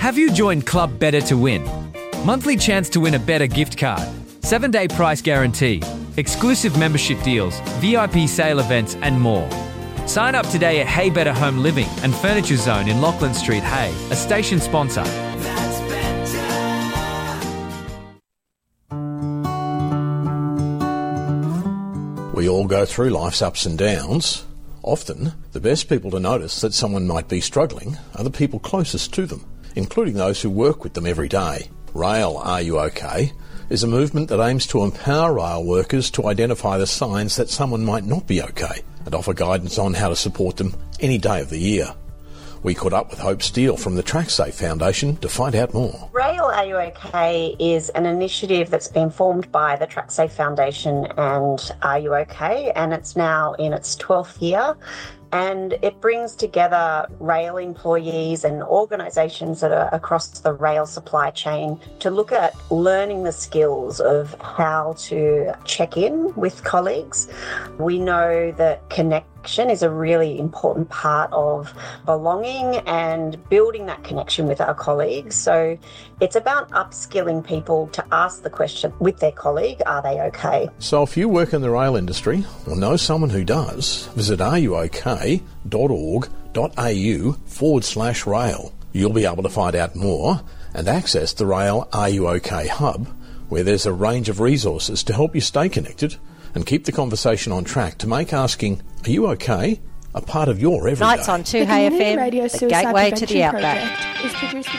Have you joined Club Better to win? Monthly chance to win a Better gift card, 7-day price guarantee, exclusive membership deals, VIP sale events and more. Sign up today at Hey Better Home Living and Furniture Zone in Lachlan Street, Hay, a station sponsor. We all go through life's ups and downs. Often, the best people to notice that someone might be struggling are the people closest to them, including those who work with them every day. Rail Are You OK? Is a movement that aims to empower rail workers to identify the signs that someone might not be okay and offer guidance on how to support them any day of the year. We caught up with Hope Steele from the TrackSafe Foundation to find out more. Rail Are You OK? Is an initiative that's been formed by the TrackSafe Foundation and Are You OK? And it's now in its 12th year. And it brings together rail employees and organisations that are across the rail supply chain to look at learning the skills of how to check in with colleagues. We know that connection is a really important part of belonging and building that connection with our colleagues. So it's about upskilling people to ask the question with their colleague, are they okay? So if you work in the rail industry or know someone who does, visit areyouok.org.au/rail. You'll be able to find out more and access the Rail Are You OK Hub, where there's a range of resources to help you stay connected and keep the conversation on track to make asking, are you okay, a part of your everyday. Nights on 2 Hey FM, the gateway to the outback. Is produced